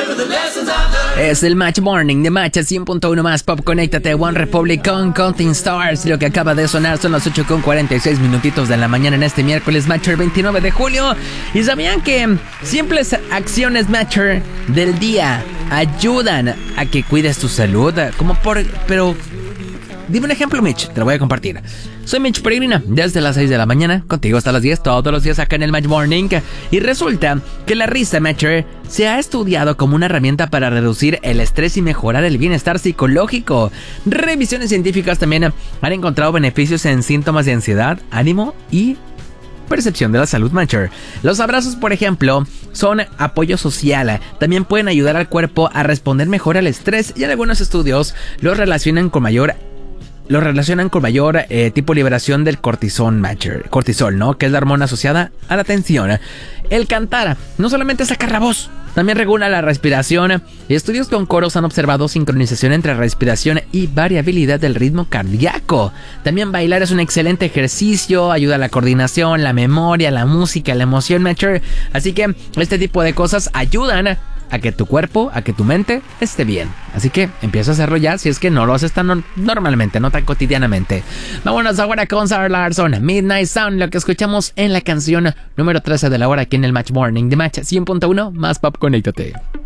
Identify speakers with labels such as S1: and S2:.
S1: Es el Match Morning de Match 100.1 más Pop. Conéctate, One Republic con Counting Stars. Lo que acaba de sonar son las 8:46 minutitos de la mañana en este miércoles Matcher 29 de julio. ¿Y sabían que simples acciones Matcher del día ayudan a que cuides tu salud? Pero dime un ejemplo, Mitch, te lo voy a compartir. Soy Mitch Peregrina, desde las 6 de la mañana, contigo hasta las 10, todos los días acá en el Match Morning. Y resulta que la risa, Matcher, se ha estudiado como una herramienta para reducir el estrés y mejorar el bienestar psicológico. Revisiones científicas también han encontrado beneficios en síntomas de ansiedad, ánimo y percepción de la salud, Matcher. Los abrazos, por ejemplo, son apoyo social. También pueden ayudar al cuerpo a responder mejor al estrés y en algunos estudios los relacionan con mayor tipo liberación del cortisol, ¿no? Que es la hormona asociada a la tensión. El cantar no solamente saca la voz, también regula la respiración. Estudios con coros han observado sincronización entre respiración y variabilidad del ritmo cardíaco. También bailar es un excelente ejercicio, ayuda a la coordinación, la memoria, la música, la emoción, Matcher. Así que este tipo de cosas ayudan a que tu cuerpo, a que tu mente esté bien. Así que empieza a hacerlo ya si es que no lo haces tan normalmente, no tan cotidianamente. Vámonos ahora con Sarah Larsson, Midnight Sound, lo que escuchamos en la canción número 13 de la hora aquí en el Match Morning de Match 100.1 más Pop. Conéctate.